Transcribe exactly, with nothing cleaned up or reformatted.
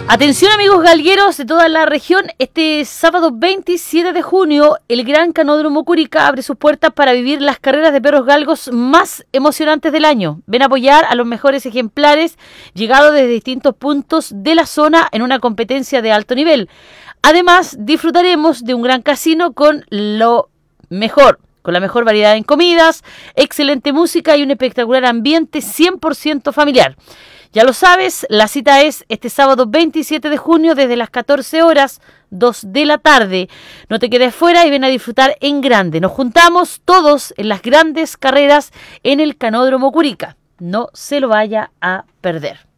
Atención amigos galgueros de toda la región, este sábado veintisiete de junio el Gran Canódromo Curicá abre sus puertas para vivir las carreras de perros galgos más emocionantes del año. Ven a apoyar a los mejores ejemplares llegados desde distintos puntos de la zona en una competencia de alto nivel. Además, disfrutaremos de un gran casino con lo mejor, con la mejor variedad en comidas, excelente música y un espectacular ambiente cien por ciento familiar. Ya lo sabes, la cita es este sábado veintisiete de junio desde las catorce horas, dos de la tarde. No te quedes fuera y ven a disfrutar en grande. Nos juntamos todos en las grandes carreras en el Canódromo Curicá. No se lo vaya a perder.